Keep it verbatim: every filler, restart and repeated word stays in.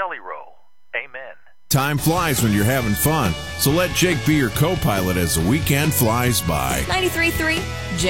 jelly roll. Amen. Time flies when you're having fun, so let Jake be your co-pilot as the weekend flies by. ninety-three point three